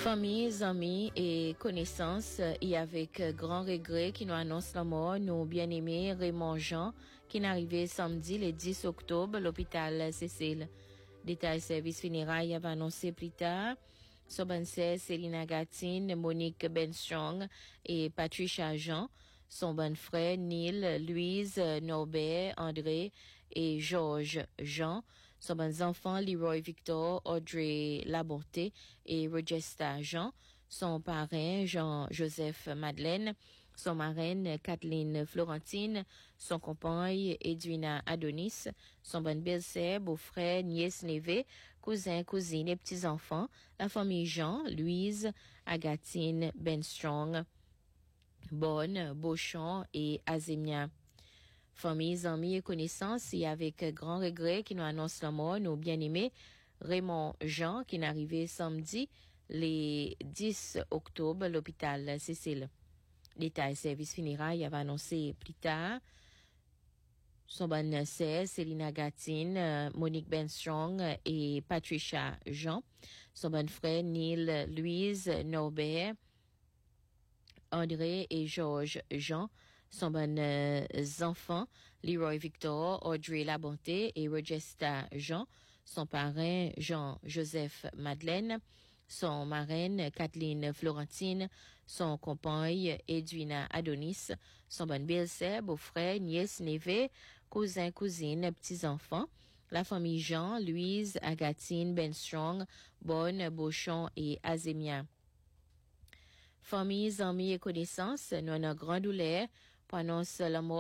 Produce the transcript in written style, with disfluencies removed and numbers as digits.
Familles, amis et connaissances, et avec grand regret qui nous annonce la mort, nos bien-aimés Raymond Jean, qui est arrivé samedi le 10 octobre à l'hôpital Cécile. Détail service funérailles avait annoncé plus tard. Son sœur Célina Gatine, Monique Benstrong et Patricia Jean. Son bon frère Neil, Louise, Norbert, André et Georges Jean. Son bon enfant Leroy Victor, Audrey Labonté et Regesta Jean. Son parrain Jean-Joseph Madeleine. Son marraine Kathleen Florentine. Son compagne Edwina Adonis. Son bon belle-sœur, beau-frère, nièce, neveu, cousin, cousine et petits-enfants. La famille Jean, Louise, Agatine, Benstrong, Bonne, Beauchamp et Azemia. Familles, amis et connaissances, et avec grand regret qui nous annonce la mort, nos bien-aimés Raymond Jean, qui est arrivé samedi, le 10 octobre, à l'hôpital Cécile. L'état service funérailles avait annoncé plus tard. Son bonne sœur, Célina Gatine, Monique Benstrong et Patricia Jean. Son bon frère, Neil, Louise, Norbert, André et Georges Jean. Son bon enfant, Leroy Victor, Audrey Labonté et Regesta Jean. Son parrain, Jean-Joseph Madeleine. Son marraine, Kathleen Florentine. Son compagne, Edwina Adonis. Son bonne belle-sœur, beau-frère, nièce, neveu, cousin, cousine, petits-enfants. La famille Jean, Louise, Agatine, Benstrong, Bonne, Beauchamp et Azemia. Familles, amis et connaissances, nous avons une grande douleur pour annoncer la mort